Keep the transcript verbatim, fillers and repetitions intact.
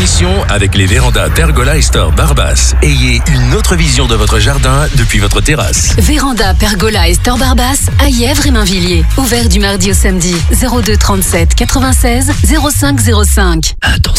émission avec les vérandas Pergola et Store Barbas. Ayez une autre vision de votre jardin depuis votre terrasse. Véranda Pergola et Store Barbas à Yèvres et Mainvilliers. Ouvert du mardi au samedi. zéro deux trente-sept quatre-vingt-seize zéro cinq zéro cinq. Attention.